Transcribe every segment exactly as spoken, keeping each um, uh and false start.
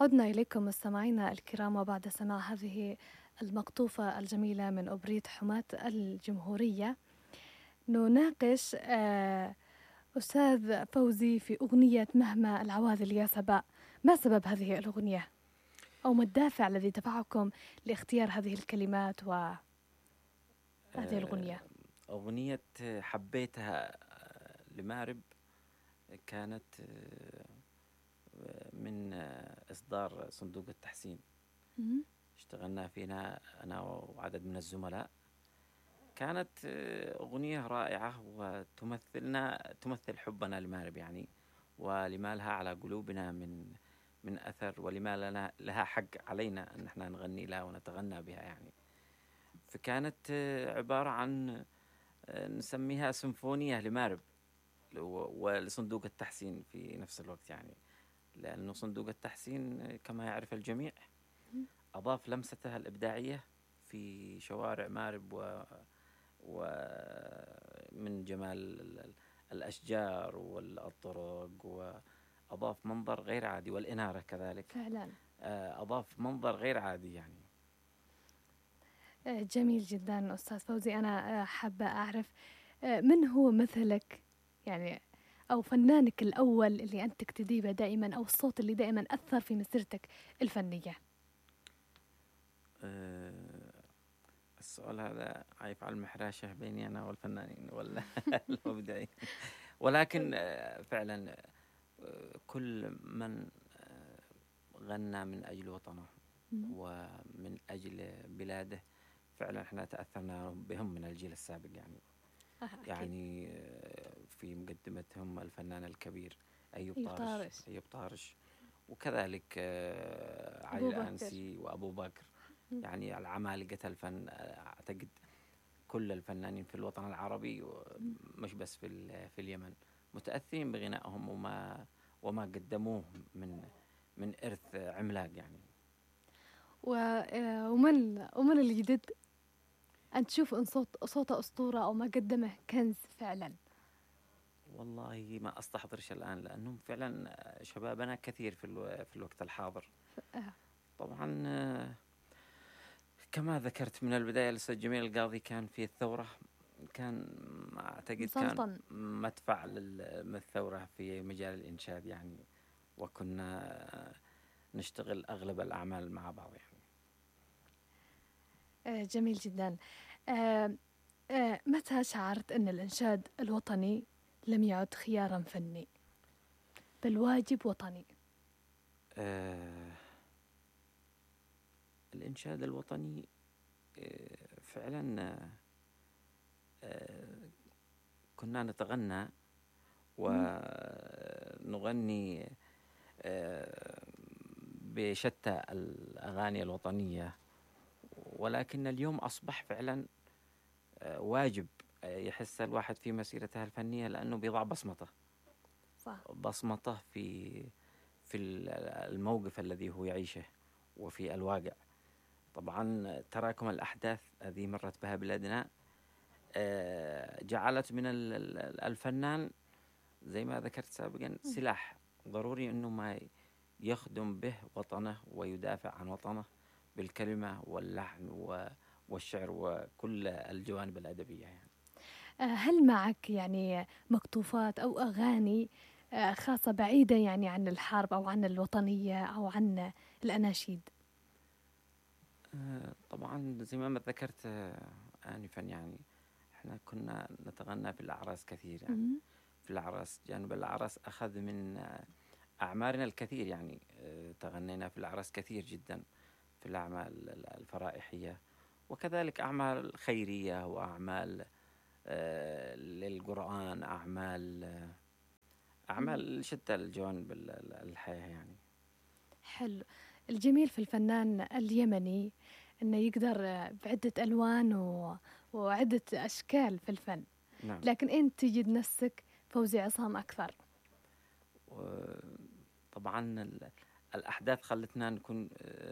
عدنا إليكم مستمعينا الكرام وبعد سماع هذه المقطوفة الجميلة من أوبرية حماة الجمهورية نناقش آه، أستاذ فوزي في أغنية مهما العواذل يا سباء. ما سبب هذه الأغنية؟ أو ما الدافع الذي دفعكم لاختيار هذه الكلمات وهذه الأغنية؟ أغنية حبيتها لمارب كانت من إصدار صندوق التحسين. اشتغلنا فينا أنا وعدد من الزملاء. كانت أغنية رائعة وتمثلنا تمثل حبنا لمارب يعني، ولما لها على قلوبنا من من أثر، ولما لنا لها حق علينا أن احنا نغني لها ونتغنى بها يعني. فكانت عبارة عن نسميها سيمفونية لمارب ولصندوق التحسين في نفس الوقت يعني، لأنه صندوق التحسين كما يعرف الجميع أضاف لمسته الإبداعية في شوارع مارب و ومن جمال الأشجار والطرق، وأضاف منظر غير عادي، والإنارة كذلك فعلا أضاف منظر غير عادي يعني. جميل جدا أستاذ فوزي. أنا حابة أعرف من هو مثلك يعني، أو فنانك الأول اللي أنت تقتدي به دائما، أو الصوت اللي دائما أثر في مسيرتك الفنية؟ أه السؤال هذا عايف على المحراشة بيني أنا والفنانين ولا المبدعين. ولكن فعلا كل من غنى من أجل وطنه ومن أجل بلاده فعلا احنا تأثرنا بهم من الجيل السابق يعني. أكيد. يعني في مقدمتهم الفنان الكبير أيوب أيوب طارش طارش أيوب طارش وكذلك علي الأنسي وأبو بكر. يعني العمالقة الفن أعتقد كل الفنانين في الوطن العربي مش بس في في اليمن متأثرين بغنائهم وما وما قدموه من من إرث عملاق يعني. ومن ومن الجديد أن تشوف إن صوت صوته أسطورة أو ما قدمه كنز فعلا؟ والله ما أستحضرش الآن لأنهم فعلا شبابنا كثير في الو... في الوقت الحاضر. طبعا كما ذكرت من البداية الأستاذ جميل القاضي كان في الثورة، كان أعتقد مسلطن. كان مدفع للثورة في مجال الإنشاد يعني، وكنا نشتغل أغلب الأعمال مع بعض يعني. جميل جدا. آه آه متى شعرت أن الإنشاد الوطني لم يعد خيارا فني بل واجب وطني؟ آه الإنشاد الوطني آه فعلا آه كنا نتغنى ونغني آه بشتى الأغاني الوطنية، ولكن اليوم أصبح فعلا واجب يحس الواحد في مسيرته الفنية لأنه بيضع بصمته. صح. بصمته في في الموقف الذي هو يعيشه وفي الواقع. طبعا تراكم الأحداث التي مرت بها بلادنا جعلت من الفنان زي ما ذكرت سابقا سلاح ضروري أنه ما يخدم به وطنه ويدافع عن وطنه بالكلمة واللحن والشعر وكل الجوانب الأدبية يعني. هل معك يعني مقطوفات أو أغاني خاصة بعيدة يعني عن الحرب أو عن الوطنية أو عن الأناشيد؟ طبعا زي ما ذكرت آنفا يعني احنا كنا نتغنى في الأعراس كثير يعني. في الأعراس جانب الأعراس أخذ من أعمارنا الكثير يعني. تغنينا في الأعراس كثير جدا في الأعمال الفرائحية وكذلك أعمال خيرية وأعمال للقرآن، أعمال أعمال شتى الجوانب الحياة يعني. حلو. الجميل في الفنان اليمني أنه يقدر بعدة ألوان و... وعدة أشكال في الفن. نعم. لكن أنت تجد نفسك فوزي عصام أكثر. طبعا الأحداث خلتنا نكون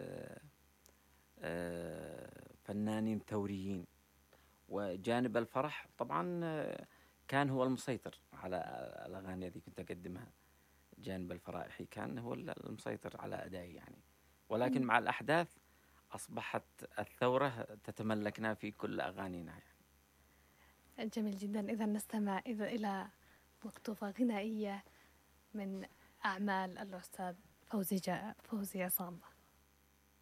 فنانين ثوريين، وجانب الفرح طبعا كان هو المسيطر على الأغاني التي كنت أقدمها. الجانب الفرائحي كان هو المسيطر على أدائي يعني. ولكن مع الأحداث أصبحت الثورة تتملكنا في كل أغانينا يعني. جميل جدا. إذا نستمع إذا إلى مقطوفة غنائية من أعمال الأستاذ فوزي جاء فوزي عصام.